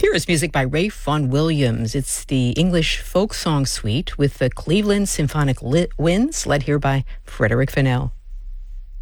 Here is music by Ralph Vaughan Williams. It's the English folk song suite with the Cleveland Symphonic Winds, led here by Frederick Fennell.